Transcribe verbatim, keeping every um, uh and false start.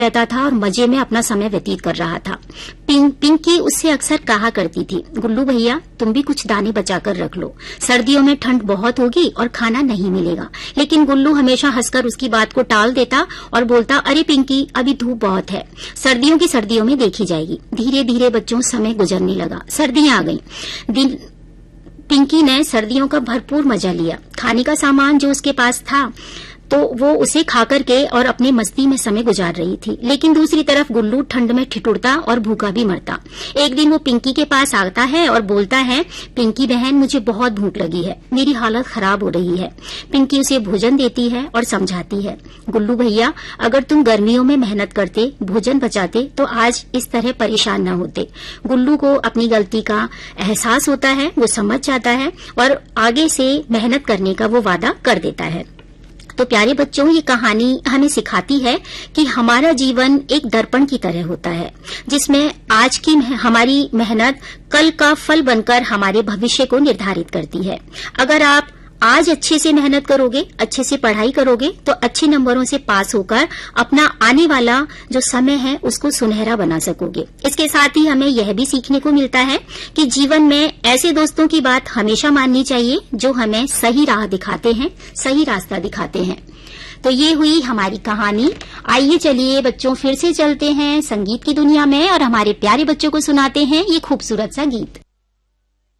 रहता था और मजे में अपना समय व्यतीत कर रहा था। पिंक पिंकी उससे अक्सर कहा करती थी, गुल्लू भैया तुम भी कुछ दाने बचाकर रख लो, सर्दियों में ठंड बहुत होगी और खाना नहीं मिलेगा। लेकिन गुल्लू हमेशा हंसकर उसकी बात को टाल देता और बोलता, अरे पिंकी अभी धूप बहुत है, सर्दियों की सर्दियों में देखी जाएगी। धीरे धीरे बच्चों समय गुजरने लगा, सर्दियां आ गईं। पिंकी ने सर्दियों का भरपूर मजा लिया। खाने का सामान जो उसके पास था तो वो उसे खा करके और अपने मस्ती में समय गुजार रही थी। लेकिन दूसरी तरफ गुल्लू ठंड में ठिठुरता और भूखा भी मरता। एक दिन वो पिंकी के पास आता है और बोलता है, पिंकी बहन मुझे बहुत भूख लगी है, मेरी हालत खराब हो रही है। पिंकी उसे भोजन देती है और समझाती है, गुल्लू भैया अगर तुम गर्मियों में मेहनत करते, भोजन बचाते तो आज इस तरह परेशान न होते। गुल्लू को अपनी गलती का एहसास होता है, वो समझ जाता है और आगे से मेहनत करने का वो वादा कर देता है। तो प्यारे बच्चों, ये कहानी हमें सिखाती है कि हमारा जीवन एक दर्पण की तरह होता है, जिसमें आज की हमारी मेहनत कल का फल बनकर हमारे भविष्य को निर्धारित करती है। अगर आप आज अच्छे से मेहनत करोगे, अच्छे से पढ़ाई करोगे तो अच्छे नंबरों से पास होकर अपना आने वाला जो समय है उसको सुनहरा बना सकोगे। इसके साथ ही हमें यह भी सीखने को मिलता है कि जीवन में ऐसे दोस्तों की बात हमेशा माननी चाहिए जो हमें सही राह दिखाते हैं, सही रास्ता दिखाते हैं। तो ये हुई हमारी कहानी। आइए चलिए बच्चों फिर से चलते हैं संगीत की दुनिया में और हमारे प्यारे बच्चों को सुनाते हैं ये खूबसूरत सा गीत।